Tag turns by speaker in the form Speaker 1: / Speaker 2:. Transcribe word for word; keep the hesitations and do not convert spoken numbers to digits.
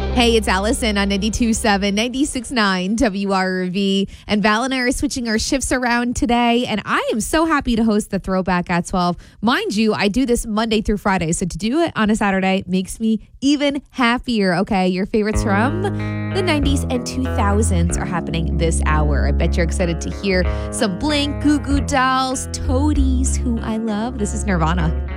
Speaker 1: Hey, it's Allison on ninety-two point seven, ninety-six point nine W R V. And Val and I are switching our shifts around today. And I am so happy to host the Throwback at twelve. Mind you, I do this Monday through Friday. So to do it on a Saturday makes me even happier. Okay, your favorites from the nineties and two thousands are happening this hour. I bet you're excited to hear some Blink, Goo Goo Dolls, Toadies, who I love. This is Nirvana.